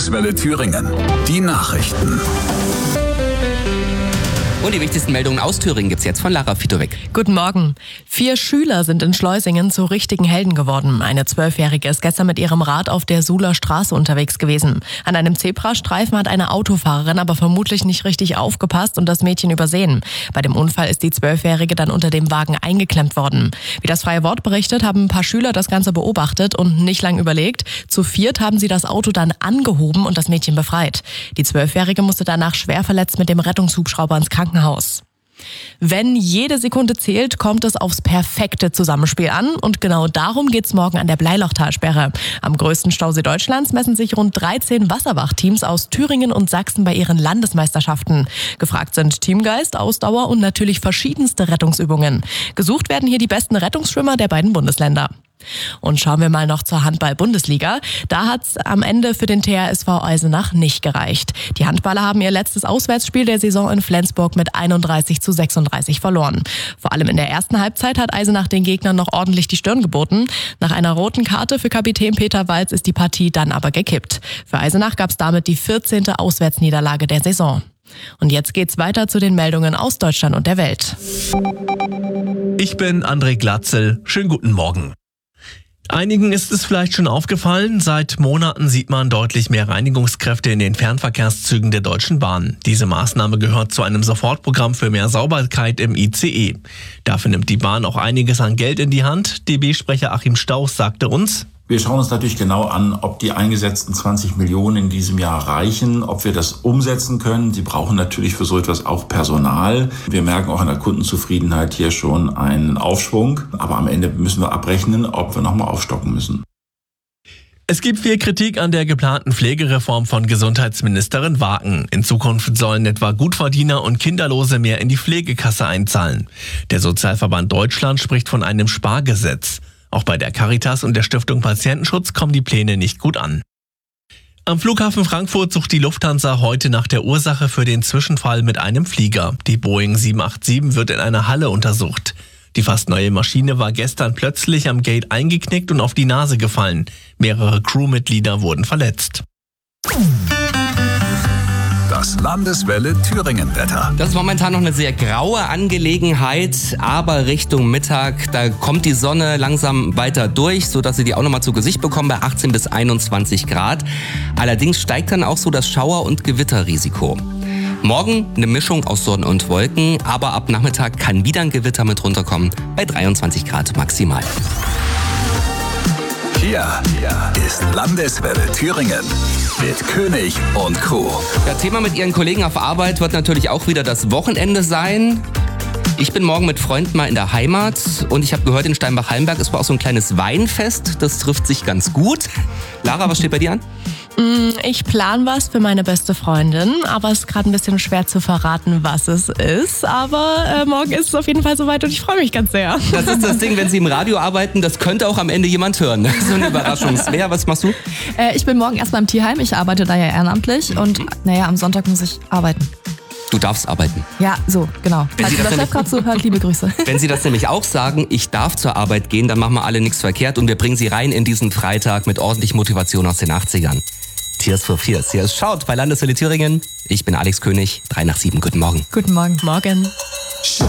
Landeswelle Thüringen. Die Nachrichten. Und die wichtigsten Meldungen aus Thüringen gibt's jetzt von Lara Fitowek. Guten Morgen. 4 Schüler sind in Schleusingen zu richtigen Helden geworden. Eine 12-Jährige ist gestern mit ihrem Rad auf der Suhler Straße unterwegs gewesen. An einem Zebrastreifen hat eine Autofahrerin aber vermutlich nicht richtig aufgepasst und das Mädchen übersehen. Bei dem Unfall ist die 12-Jährige dann unter dem Wagen eingeklemmt worden. Wie das Freie Wort berichtet, haben ein paar Schüler das Ganze beobachtet und nicht lang überlegt. Zu 4 haben sie das Auto dann angehoben und das Mädchen befreit. Die 12-Jährige musste danach schwer verletzt mit dem Rettungshubschrauber ins Krankenhaus. Wenn jede Sekunde zählt, kommt es aufs perfekte Zusammenspiel an und genau darum geht's morgen an der Bleilochtalsperre. Am größten Stausee Deutschlands messen sich rund 13 Wasserwachteams aus Thüringen und Sachsen bei ihren Landesmeisterschaften. Gefragt sind Teamgeist, Ausdauer und natürlich verschiedenste Rettungsübungen. Gesucht werden hier die besten Rettungsschwimmer der beiden Bundesländer. Und schauen wir mal noch zur Handball-Bundesliga. Da hat's am Ende für den THSV Eisenach nicht gereicht. Die Handballer haben ihr letztes Auswärtsspiel der Saison in Flensburg mit 31:36 verloren. Vor allem in der ersten Halbzeit hat Eisenach den Gegnern noch ordentlich die Stirn geboten. Nach einer roten Karte für Kapitän Peter Walz ist die Partie dann aber gekippt. Für Eisenach gab's damit die 14. Auswärtsniederlage der Saison. Und jetzt geht's weiter zu den Meldungen aus Deutschland und der Welt. Ich bin André Glatzel. Schönen guten Morgen. Einigen ist es vielleicht schon aufgefallen, seit Monaten sieht man deutlich mehr Reinigungskräfte in den Fernverkehrszügen der Deutschen Bahn. Diese Maßnahme gehört zu einem Sofortprogramm für mehr Sauberkeit im ICE. Dafür nimmt die Bahn auch einiges an Geld in die Hand. DB-Sprecher Achim Stauß sagte uns: Wir schauen uns natürlich genau an, ob die eingesetzten 20 Millionen in diesem Jahr reichen, ob wir das umsetzen können. Sie brauchen natürlich für so etwas auch Personal. Wir merken auch an der Kundenzufriedenheit hier schon einen Aufschwung. Aber am Ende müssen wir abrechnen, ob wir nochmal aufstocken müssen. Es gibt viel Kritik an der geplanten Pflegereform von Gesundheitsministerin Waken. In Zukunft sollen etwa Gutverdiener und Kinderlose mehr in die Pflegekasse einzahlen. Der Sozialverband Deutschland spricht von einem Spargesetz. Auch bei der Caritas und der Stiftung Patientenschutz kommen die Pläne nicht gut an. Am Flughafen Frankfurt sucht die Lufthansa heute nach der Ursache für den Zwischenfall mit einem Flieger. Die Boeing 787 wird in einer Halle untersucht. Die fast neue Maschine war gestern plötzlich am Gate eingeknickt und auf die Nase gefallen. Mehrere Crewmitglieder wurden verletzt. Das Landeswelle Thüringen-Wetter. Das ist momentan noch eine sehr graue Angelegenheit, aber Richtung Mittag, da kommt die Sonne langsam weiter durch, sodass Sie die auch nochmal zu Gesicht bekommen bei 18 bis 21 Grad. Allerdings steigt dann auch so das Schauer- und Gewitterrisiko. Morgen eine Mischung aus Sonne und Wolken, aber ab Nachmittag kann wieder ein Gewitter mit runterkommen bei 23 Grad maximal. Hier ist Landeswelle Thüringen mit König und Crew. Ja, Thema mit Ihren Kollegen auf Arbeit wird natürlich auch wieder das Wochenende sein. Ich bin morgen mit Freunden mal in der Heimat und ich habe gehört, in Steinbach-Hallenberg ist wohl auch so ein kleines Weinfest. Das trifft sich ganz gut. Lara, was steht bei dir an? Ich plane was für meine beste Freundin, aber es ist gerade ein bisschen schwer zu verraten, was es ist. Aber morgen ist es auf jeden Fall soweit und ich freue mich ganz sehr. Das ist das Ding, wenn Sie im Radio arbeiten, das könnte auch am Ende jemand hören. So eine Überraschung. Svea, was machst du? Ich bin morgen erstmal im Tierheim. Ich arbeite da ja ehrenamtlich und am Sonntag muss ich arbeiten. Du darfst arbeiten. Ja, so, genau. Falls der Chef gerade zuhört, liebe Grüße. Wenn Sie das nämlich auch sagen, ich darf zur Arbeit gehen, dann machen wir alle nichts verkehrt und wir bringen Sie rein in diesen Freitag mit ordentlich Motivation aus den 80ern. Tears for Fears. Hier ist Schaut bei Landeswelle Thüringen. Ich bin Alex König, 6:03. Guten Morgen. Guten Morgen. Morgen.